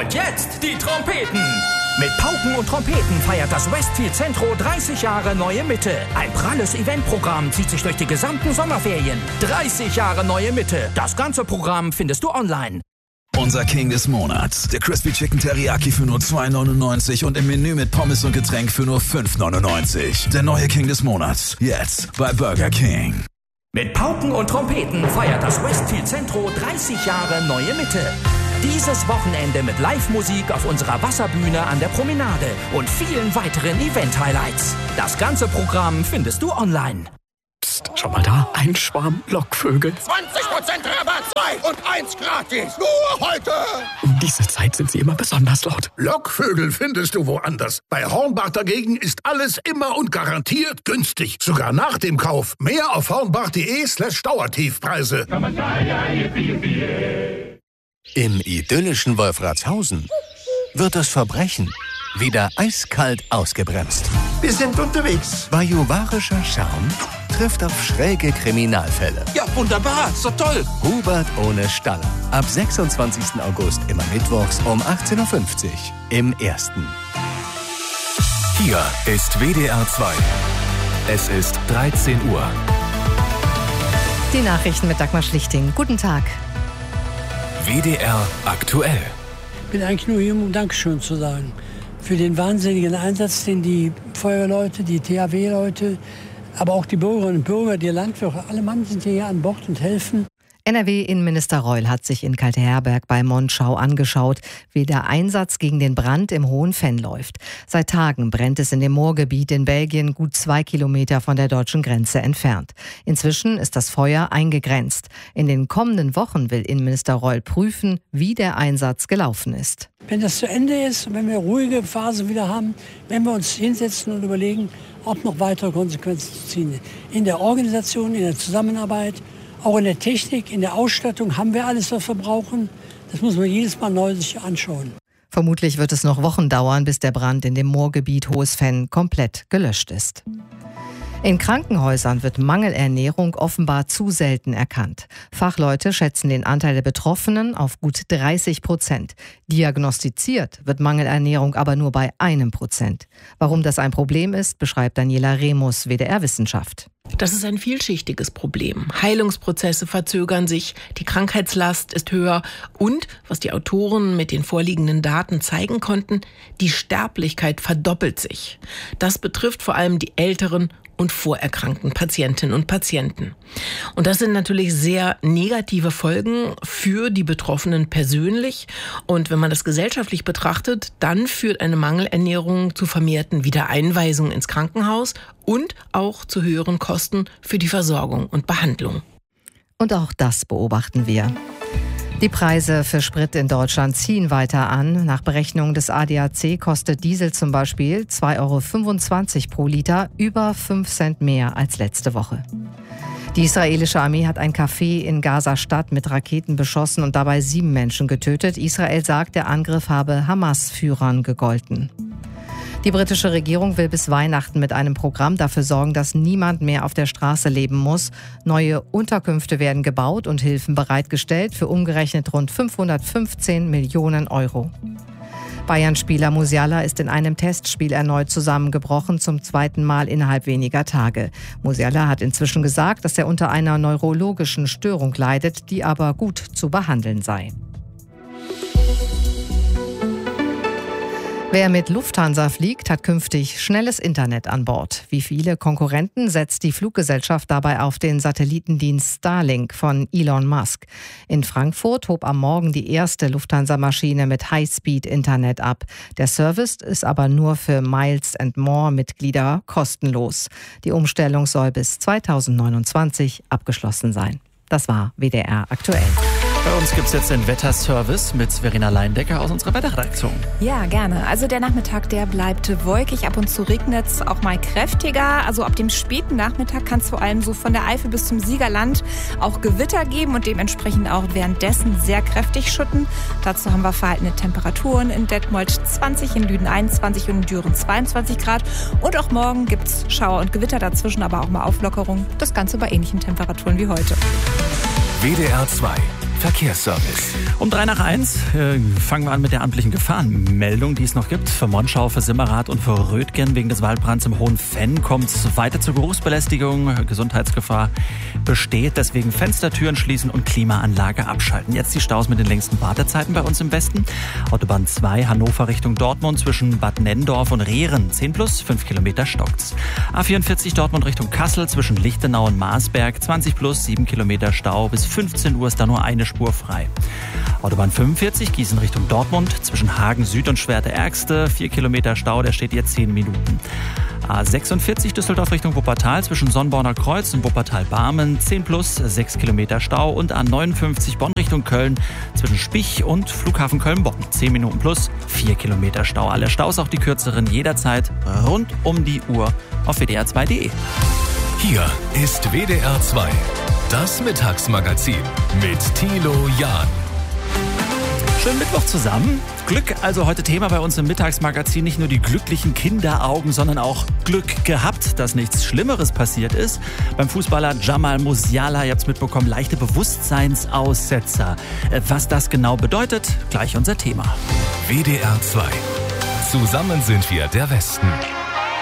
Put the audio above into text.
Und jetzt die Trompeten. Mit Pauken und Trompeten feiert das Westfield Centro 30 Jahre Neue Mitte. Ein pralles Eventprogramm zieht sich durch die gesamten Sommerferien. 30 Jahre Neue Mitte. Das ganze Programm findest du online. Unser King des Monats. Der Crispy Chicken Teriyaki für nur $2,99 und im Menü mit Pommes und Getränk für nur $5,99. Der neue King des Monats. Jetzt bei Burger King. Mit Pauken und Trompeten feiert das Westfield Centro 30 Jahre Neue Mitte. Dieses Wochenende mit Live-Musik auf unserer Wasserbühne an der Promenade und vielen weiteren Event-Highlights. Das ganze Programm findest du online. Psst, schau mal da, ein Schwarm Lockvögel. 20% Rabatt, 2 und 1 gratis. Nur heute. Um diese Zeit sind sie immer besonders laut. Lockvögel findest du woanders. Bei Hornbach dagegen ist alles immer und garantiert günstig. Sogar nach dem Kauf. Mehr auf hornbach.de/Dauertiefpreise. Im idyllischen Wolfratshausen wird das Verbrechen wieder eiskalt ausgebremst. Wir sind unterwegs. Bajuwarischer Charme trifft auf schräge Kriminalfälle. Ja, wunderbar, ist doch toll. Hubert ohne Staller. Ab 26. August immer mittwochs um 18.50 Uhr im Ersten. Hier ist WDR 2. Es ist 13 Uhr. Die Nachrichten mit Dagmar Schlichting. Guten Tag. WDR aktuell. Ich bin eigentlich nur hier, um Dankeschön zu sagen. Für den wahnsinnigen Einsatz, den die Feuerwehrleute, die THW-Leute, aber auch die Bürgerinnen und Bürger, die Landwirte, alle Mann sind hier an Bord und helfen. NRW-Innenminister Reul hat sich in Kalteherberg bei Monschau angeschaut, wie der Einsatz gegen den Brand im Hohen Venn läuft. Seit Tagen brennt es in dem Moorgebiet in Belgien, gut 2 Kilometer von der deutschen Grenze entfernt. Inzwischen ist das Feuer eingegrenzt. In den kommenden Wochen will Innenminister Reul prüfen, wie der Einsatz gelaufen ist. Wenn das zu Ende ist und wenn wir ruhige Phase wieder haben, werden wir uns hinsetzen und überlegen, ob noch weitere Konsequenzen zu ziehen sind. In der Organisation, in der Zusammenarbeit, auch in der Technik, in der Ausstattung haben wir alles, was wir brauchen. Das muss man jedes Mal neu sich anschauen. Vermutlich wird es noch Wochen dauern, bis der Brand in dem Moorgebiet Hohes Venn komplett gelöscht ist. In Krankenhäusern wird Mangelernährung offenbar zu selten erkannt. Fachleute schätzen den Anteil der Betroffenen auf gut 30%. Diagnostiziert wird Mangelernährung aber nur bei 1%. Warum das ein Problem ist, beschreibt Daniela Remus, WDR Wissenschaft. Das ist ein vielschichtiges Problem. Heilungsprozesse verzögern sich, die Krankheitslast ist höher und, was die Autoren mit den vorliegenden Daten zeigen konnten, die Sterblichkeit verdoppelt sich. Das betrifft vor allem die älteren und vorerkrankten Patientinnen und Patienten. Und das sind natürlich sehr negative Folgen für die Betroffenen persönlich. Und wenn man das gesellschaftlich betrachtet, dann führt eine Mangelernährung zu vermehrten Wiedereinweisungen ins Krankenhaus und auch zu höheren Kosten für die Versorgung und Behandlung. Und auch das beobachten wir. Die Preise für Sprit in Deutschland ziehen weiter an. Nach Berechnung des ADAC kostet Diesel zum Beispiel 2,25 € pro Liter, über 5 Cent mehr als letzte Woche. Die israelische Armee hat ein Café in Gaza-Stadt mit Raketen beschossen und dabei 7 Menschen getötet. Israel sagt, der Angriff habe Hamas-Führern gegolten. Die britische Regierung will bis Weihnachten mit einem Programm dafür sorgen, dass niemand mehr auf der Straße leben muss. Neue Unterkünfte werden gebaut und Hilfen bereitgestellt für umgerechnet rund 515 Millionen €. Bayern-Spieler Musiala ist in einem Testspiel erneut zusammengebrochen, zum 2. Mal innerhalb weniger Tage. Musiala hat inzwischen gesagt, dass er unter einer neurologischen Störung leidet, die aber gut zu behandeln sei. Wer mit Lufthansa fliegt, hat künftig schnelles Internet an Bord. Wie viele Konkurrenten setzt die Fluggesellschaft dabei auf den Satellitendienst Starlink von Elon Musk. In Frankfurt hob am Morgen die erste Lufthansa-Maschine mit High-Speed-Internet ab. Der Service ist aber nur für Miles & More-Mitglieder kostenlos. Die Umstellung soll bis 2029 abgeschlossen sein. Das war WDR aktuell. Bei uns gibt es jetzt den Wetterservice mit Verena Leindecker aus unserer Wetterredaktion. Ja, gerne. Also der Nachmittag, der bleibt wolkig, ab und zu regnet es auch mal kräftiger. Also ab dem späten Nachmittag kann es vor allem so von der Eifel bis zum Siegerland auch Gewitter geben und dementsprechend auch währenddessen sehr kräftig schütten. Dazu haben wir verhaltene Temperaturen in Detmold 20, in Lüden 21 und in Düren 22 Grad. Und auch morgen gibt es Schauer und Gewitter dazwischen, aber auch mal Auflockerung. Das Ganze bei ähnlichen Temperaturen wie heute. WDR 2 Verkehrsservice. Um 1:03 fangen wir an mit der amtlichen Gefahrenmeldung, die es noch gibt. Für Monschau, für Simmerath und für Rötgen wegen des Waldbrands im Hohen Fenn kommt es weiter zur Geruchsbelästigung. Gesundheitsgefahr besteht, deswegen Fenstertüren schließen und Klimaanlage abschalten. Jetzt die Staus mit den längsten Wartezeiten bei uns im Westen. Autobahn 2 Hannover Richtung Dortmund zwischen Bad Nenndorf und Rehren. 10+, 5 Kilometer stockt's. A44 Dortmund Richtung Kassel zwischen Lichtenau und Marsberg. 20+, 7 Kilometer Stau. Bis 15 Uhr ist da nur eine Spur frei. Autobahn 45 Gießen Richtung Dortmund zwischen Hagen Süd und Schwerte-Ärgste. 4 Kilometer Stau, der steht jetzt 10 Minuten. A46 Düsseldorf Richtung Wuppertal zwischen Sonnborner Kreuz und Wuppertal-Barmen. 10+, 6 Kilometer Stau. Und A59 Bonn Richtung Köln zwischen Spich und Flughafen Köln-Bonn. 10 Minuten plus, 4 Kilometer Stau. Alle Staus, auch die kürzeren, jederzeit rund um die Uhr auf wdr2.de. Hier ist WDR 2, das Mittagsmagazin mit Thilo Jahn. Schönen Mittwoch zusammen. Glück, also heute Thema bei uns im Mittagsmagazin. Nicht nur die glücklichen Kinderaugen, sondern auch Glück gehabt, dass nichts Schlimmeres passiert ist. Beim Fußballer Jamal Musiala, ihr habt es mitbekommen, leichte Bewusstseinsaussetzer. Was das genau bedeutet, gleich unser Thema. WDR 2. Zusammen sind wir der Westen.